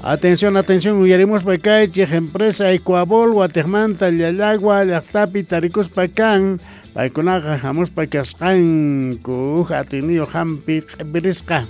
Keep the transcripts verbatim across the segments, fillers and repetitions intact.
Atención, atención, uyaremos para acá, empresa Ecuabol, Guatemanta, Yalagua, Lactapi, Taricos Pacán, Paiconaga, Jamos Pacascan, Cuja, Tinio, Hampi, Berisca.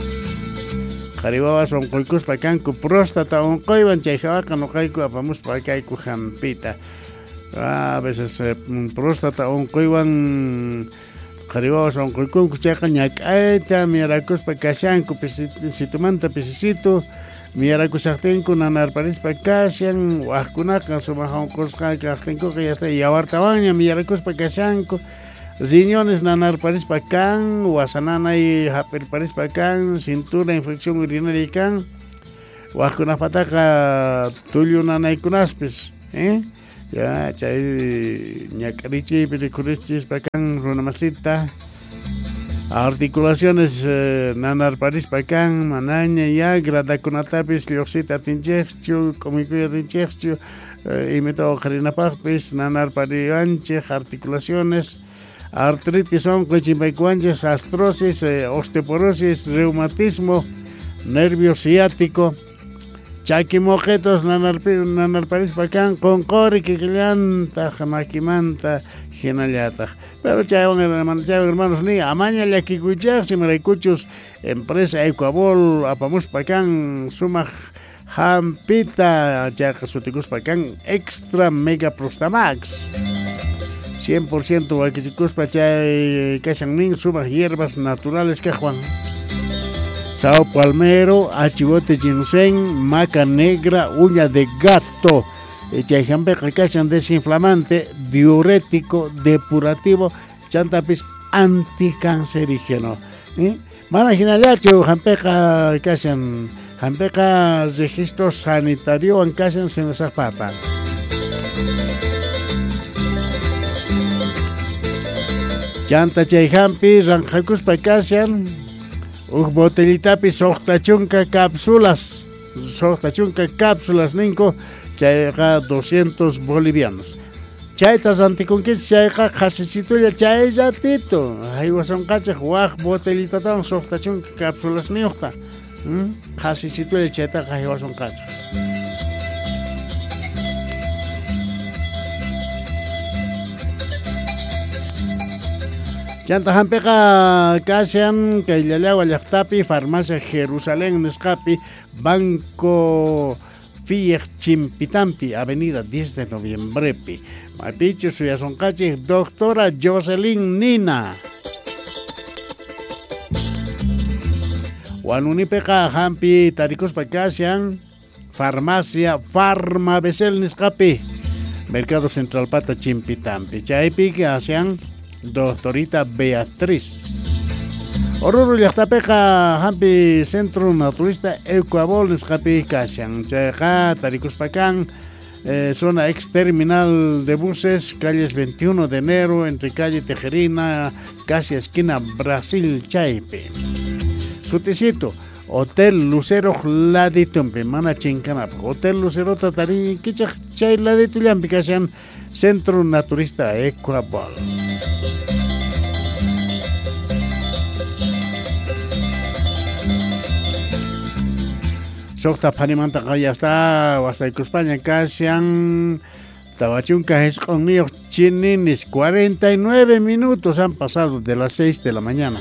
Jaribaba son Coicos Pacán, cu próstata, un coiban, Chaijaca, no caico, vamos para acá, cu Jampita. A veces próstata, un coiban. Jaribaba son Coicos, Cuchaca, Ñacaeta, Miracos Pacasán, cu Pisitumanta, Pisicito. Mira que se hacen con anar paris pacasian, huascuna que se bajan cosas que hacen que ya está y ahorita baña, mira que es pacasian, riñones nanar paris pacan, huasanana y haper paris pacan, cintura infección urinaria can, huascuna pataca tulio nanay kunaspis, eh, ya chay ñacarichi peliculichis pacan, runamasita. Articulaciones eh, nanar paris pacan, manaña ya, grada kunatapis, lioxita tinchexchu, comicuya tinchexchu, y meto jarina papis, nanar parianche, articulaciones, artritis, onco, chimpaicuanches, astrosis, eh, osteoporosis, reumatismo, nervio ciático, chaquimojetos, nanar, nanar paris pacan, concori, quiquilianta, jamaquimanta, genaliata. Pero chaval, hermanos, hermanos, ni amaña le aquí cuchar, si me recuchos, empresa Ecuabol, apamos pacán, suma jampita, ya que suticus pacán, extra mega prostamax. cien por ciento aquicus pachay, cachanin, suma hierbas naturales que Juan. Sao palmero, achivote ginseng, maca negra, uña de gato. Chayjampe calcachan desinflamante, diurético, depurativo, chantapis anticancerígeno. ¿Eh? Manajinalacho, jampeca calcachan, jampeca registro sanitario en calcachan sin zapata. Chanta chayjampi, ranjacus pacasian, uj botellitapis, sochtachunca cápsulas, sochtachunca cápsulas, ninco. Chayqa doscientos bolivianos. Chaytas anticonquistas chayqa jasicitulla chay ratito. Haywason qachaq waq botellitatan soqtachun cápsulas niuqta. Jasicitulla chaytaqa haywason qachaq. Chanta hampiqa kashan kaylalawa llaqtapi farmacia Jerusalén nisqapi Banco Fier Chimpitampi, avenida diez de noviembre, Mapicho, Suyasoncachi, doctora Jocelyn Nina. Wanunipeca, Hampi, Taricos Pacasian, farmacia Farma Besel Niscapi, Mercado Central Pata Chimpitampi, Chaipi, que hacían doctorita Beatriz. Oruro Yachtapeca, Hampi Centro Naturista Ecuabol, Niscapi, Casian, Chaja, Taricos Pacán, eh, zona ex terminal de buses, calles veintiuno de enero, entre calle Tejerina, casi esquina Brasil, Chaipe. Suticito, Hotel Lucero Laditumpe, Mana Chincanap, Hotel Lucero Tatari, Kichak Chay Laditulampi, Casian, Centro Naturista Ecuabol. Sokta Panimanta ya está, hasta España casian Tabachunca es con niños chininis, cuarenta y nueve minutos han pasado de las seis de la mañana.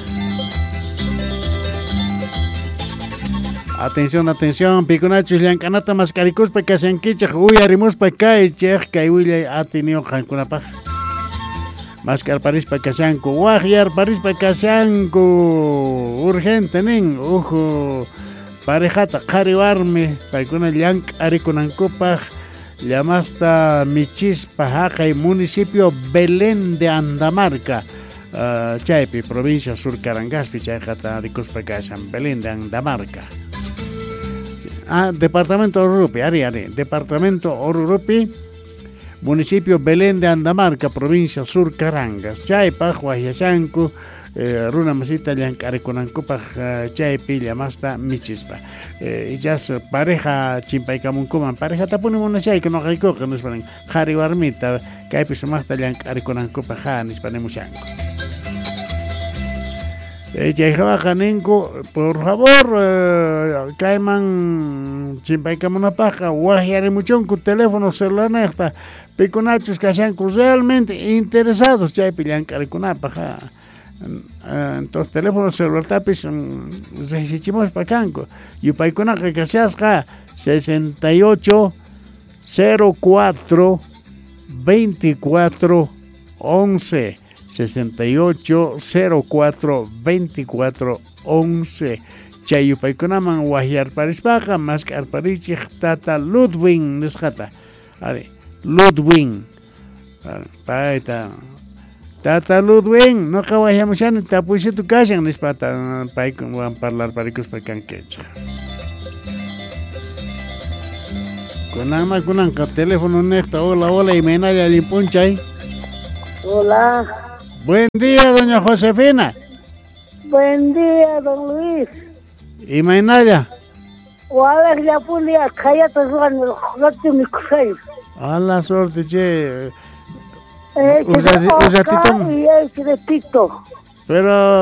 Atención, atención, Piconacho, Yancanata, Mascaricus, Pecasian Kichak, Uy, Arimus, Pecay, Chech, Kaiwille, ha tenido Jancunapaj. Mascar París, Pecasianco, Guajiar, París, Pecasianco, urgente, nin, ujo. Parejata Kariwarme, Paikuna Yank Arikunancopa, Llamasta Michispa, Jaca y municipio Belén de Andamarca, uh, Chaipi, provincia Sur Carangaspi, Chayjata Aricuspacashan, Belén de Andamarca. Ah, departamento Orurupi, Ari Ari, departamento Orurupi, municipio Belén de Andamarca, provincia Sur Carangas, Chaypa, Huayachanco. Eh, Runa masita yang arikunankupa uh, chaypi llamasta michispa. Eh, ellas pareja chimpay kamunkuman pareja tapuni muna chay que no kaiko que nos ponen jari warmita kaypi sumasta yang arikunankupa ja nispanemushanko. Yayjawaqa ninku, por favor, uh, kayman chimpaykamunapaqa waqyarimuchunku teléfono celular naqta pikunachus kashanku realmente interesados chaypi llank'arikunapaq. Uh, entonces teléfono celular tapis um, resichimuspa kanku yupaykunaqa kashasqa sesenta y ocho cero cuatro veinticuatro once sesenta y ocho cero cuatro veinticuatro once chay yupaykunaman waqyarparispaqa maskarparichiq tata Ludwig nisqata ari Ludwig payta Tata Ludwig, no kawayamushani tapuisitu kashan nispata paykuwan parlar parikuspa kankecha. Kunanma kunanqa teléfono necta, hola, hola, imaynalla limpunchay. Hola. Buen día, doña Josefina. Buen día, don Luis. Imaynalla. Wala ya pulia kayata zuan rotti mikusay. A la suerte, che. Eh, un ratito. Y el repito. Pero